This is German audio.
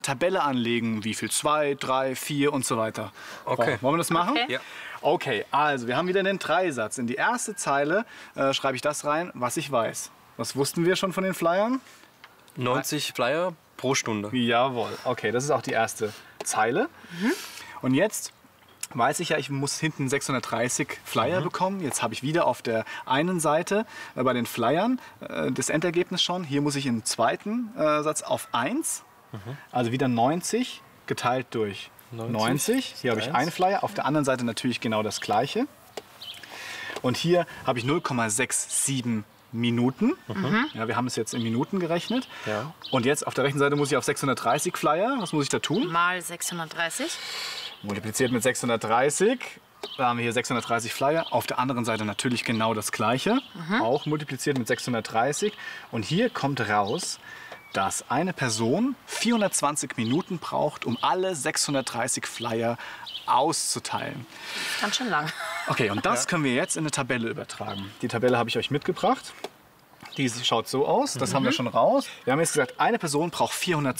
Tabelle anlegen, wie viel 2, 3, 4 und so weiter. Okay. Wollen wir das machen? Okay. Ja. Okay, also wir haben wieder den Dreisatz. In die erste Zeile schreibe ich das rein, was ich weiß. Was wussten wir schon von den Flyern? 90 Flyer pro Stunde. Jawohl. Okay, das ist auch die erste Zeile. Und jetzt weiß ich ja, ich muss hinten 630 Flyer bekommen. Jetzt habe ich wieder auf der einen Seite bei den Flyern das Endergebnis schon. Hier muss ich im zweiten Satz auf 1. Also wieder 90 geteilt durch 90. Hier habe ich einen Flyer. Auf der anderen Seite natürlich genau das gleiche. Und hier habe ich 0,67 Minuten. Ja, wir haben es jetzt in Minuten gerechnet. Ja. Und jetzt auf der rechten Seite muss ich auf 630 Flyer. Was muss ich da tun? Mal 630. Multipliziert mit 630. Da haben wir hier 630 Flyer. Auf der anderen Seite natürlich genau das gleiche. Auch multipliziert mit 630. Und hier kommt raus, dass eine Person 420 Minuten braucht, um alle 630 Flyer auszuteilen. Ganz schön lang. Okay, und das können wir jetzt in eine Tabelle übertragen. Die Tabelle habe ich euch mitgebracht. Die schaut so aus, das haben wir schon raus. Wir haben jetzt gesagt, eine Person braucht 420